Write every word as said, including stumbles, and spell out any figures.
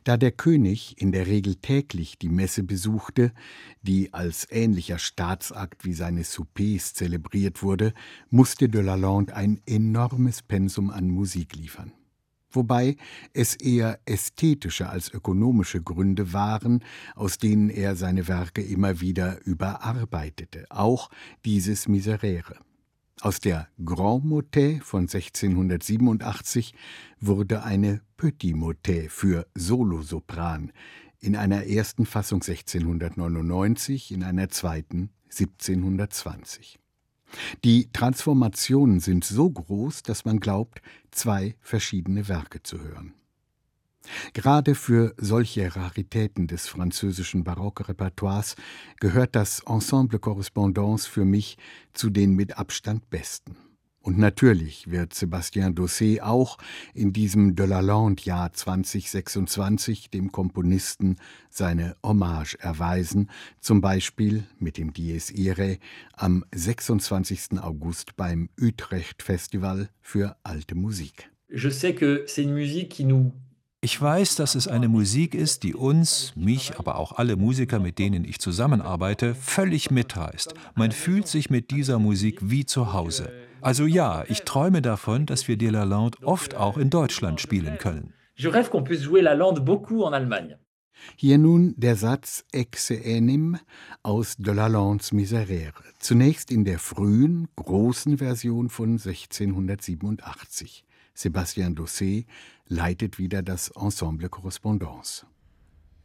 Da der König in der Regel täglich die Messe besuchte, die als ähnlicher Staatsakt wie seine Soupers zelebriert wurde, musste de Lalande ein enormes Pensum an Musik liefern. Wobei es eher ästhetische als ökonomische Gründe waren, aus denen er seine Werke immer wieder überarbeitete, auch dieses Miserere. Aus der Grand Motet von sechzehnhundertsiebenundachtzig wurde eine Petit Motet für Solosopran, in einer ersten Fassung sechzehnhundertneunundneunzig, in einer zweiten siebzehnhundertzwanzig. Die Transformationen sind so groß, dass man glaubt, zwei verschiedene Werke zu hören. Gerade für solche Raritäten des französischen Barockrepertoires gehört das Ensemble Correspondance für mich zu den mit Abstand besten. Und natürlich wird Sébastien Dossé auch in diesem de Lalande-Jahr zweitausendsechsundzwanzig dem Komponisten seine Hommage erweisen, zum Beispiel mit dem Dies Irae am sechsundzwanzigsten August beim Utrecht Festival für alte Musik. Je sais que c'est une musique qui nous Ich weiß, dass es eine Musik ist, die uns, mich, aber auch alle Musiker, mit denen ich zusammenarbeite, völlig mitreißt. Man fühlt sich mit dieser Musik wie zu Hause. Also ja, ich träume davon, dass wir de Lalande oft auch in Deutschland spielen können. Je rêve qu'on puisse jouer Lalande beaucoup en Allemagne. Hier nun der Satz Exe enim aus de Lalandes Miserere, zunächst in der frühen, großen Version von sechzehnhundertsiebenundachtzig. Sébastien Dossé leitet wieder das Ensemble Correspondance.